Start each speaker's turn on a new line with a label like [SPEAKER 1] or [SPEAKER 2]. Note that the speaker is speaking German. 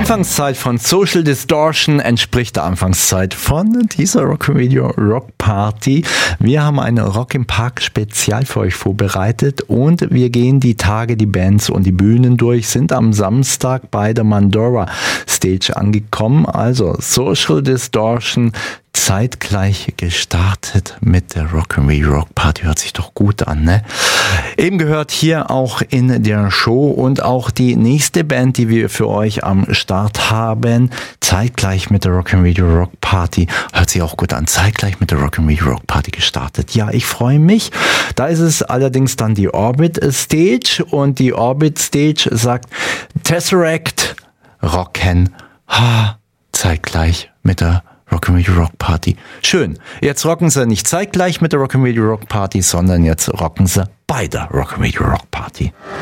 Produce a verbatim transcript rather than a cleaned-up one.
[SPEAKER 1] Anfangszeit von Social Distortion entspricht der Anfangszeit von dieser Rock'n'Radio Rock Party. Wir haben eine Rock im Park Spezial für euch vorbereitet und wir gehen die Tage, die Bands und die Bühnen durch, sind am Samstag bei der Mandora Stage angekommen. Also Social Distortion zeitgleich gestartet mit der Rock'n'Radio Rock Party. Hört sich doch gut an, ne? Eben gehört hier auch in der Show und auch die nächste Band, die wir für euch am Start haben, zeitgleich mit der Rock'n'Radio Rock Party. Hört sich auch gut an. Zeitgleich mit der Rock'n'Radio Rock Party gestartet. Ja, ich freue mich. Da ist es allerdings dann die Orbit Stage und die Orbit Stage sagt Tesseract Rocken. Ha, zeitgleich mit der Rock'n'Radio Rock Party. Schön. Jetzt rocken sie nicht zeitgleich mit der Rock'n'Radio Rock Party, sondern jetzt rocken sie bei der Rock'n'Radio Rock Party.